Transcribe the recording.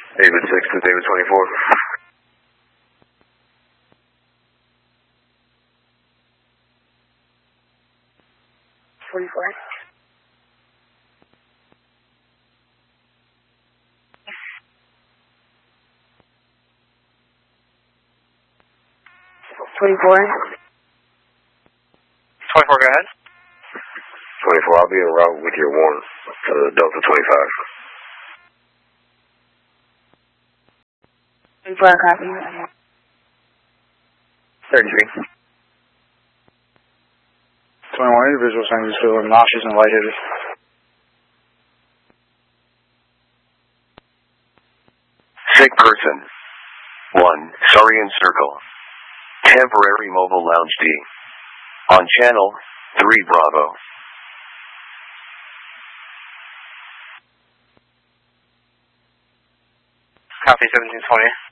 David 6 to David 24. Twenty-four, go ahead. 24, I'll be en route with your warrant to Delta 25. 24, copy. 33. 21 individuals saying he's feeling nauseous and lightheaded. Sick person. 1, Sarian Circle. Temporary Mobile Lounge D. On channel 3 Bravo. Copy 1720.